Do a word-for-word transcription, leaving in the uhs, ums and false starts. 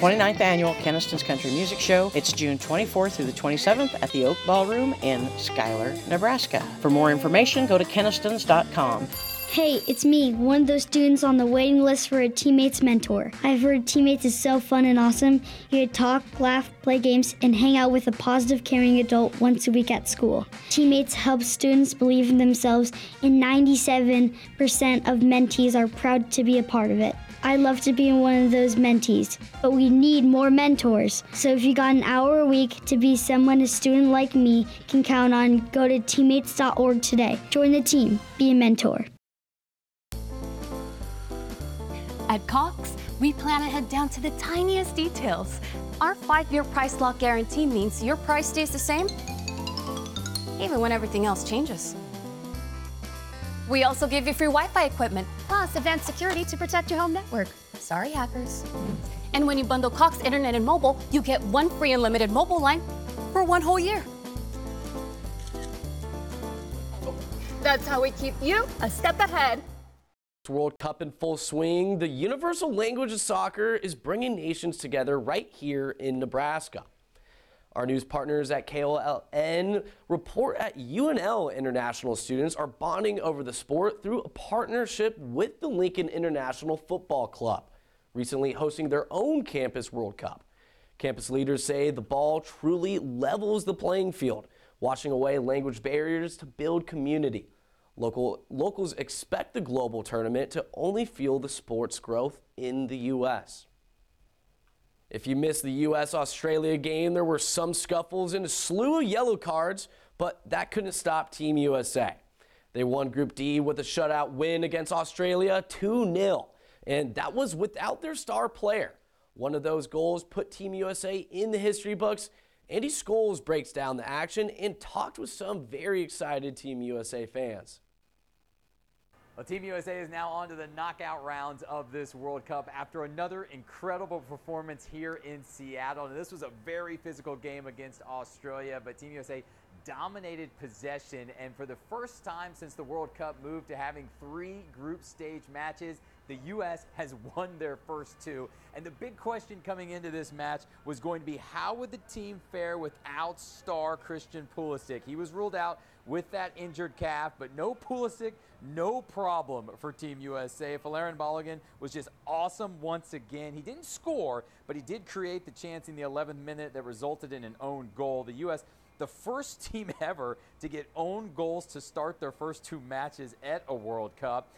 twenty-ninth Annual Keniston's Country Music Show. It's June twenty-fourth through the twenty-seventh at the Oak Ballroom in Schuyler, Nebraska. For more information, go to kenistons dot com. Hey, it's me, one of those students on the waiting list for a Teammates mentor. I've heard Teammates is so fun and awesome. You get to talk, laugh, play games, and hang out with a positive, caring adult once a week at school. Teammates helps students believe in themselves, and ninety-seven percent of mentees are proud to be a part of it. I'd love to be one of those mentees, but we need more mentors. So if you got an hour a week to be someone a student like me can count on, go to teammates dot org today. Join the team. Be a mentor. At Cox, we plan ahead down to the tiniest details. Our five-year price lock guarantee means your price stays the same, even when everything else changes. We also give you free Wi-Fi equipment, plus advanced security to protect your home network. Sorry, hackers. And when you bundle Cox Internet and mobile, you get one free unlimited mobile line for one whole year. That's how we keep you a step ahead. World Cup in full swing. The universal language of soccer is bringing nations together right here in Nebraska. Our news partners at K O L N report at U N L international students are bonding over the sport through a partnership with the Lincoln International Football Club, recently hosting their own Campus World Cup. Campus leaders say the ball truly levels the playing field, washing away language barriers to build community. Local, locals expect the global tournament to only fuel the sport's growth in the U S If you missed the U S Australia game, there were some scuffles and a slew of yellow cards, but that couldn't stop Team U S A. They won Group D with a shutout win against Australia two nil, and that was without their star player. One of those goals put Team U S A in the history books. Andy Scholes breaks down the action and talked with some very excited Team U S A fans. Well, Team U S A is now on to the knockout rounds of this World Cup after another incredible performance here in Seattle. And this was a very physical game against Australia, but Team U S A dominated possession. And for the first time since the World Cup moved to having three group stage matches, the U S has won their first two. And the big question coming into this match was going to be, how would the team fare without star Christian Pulisic? He was ruled out with that injured calf, but no Pulisic, no problem for Team U S A. Folarin Balogun was just awesome once again. He didn't score, but he did create the chance in the eleventh minute that resulted in an own goal. The U S, the first team ever to get own goals to start their first two matches at a World Cup.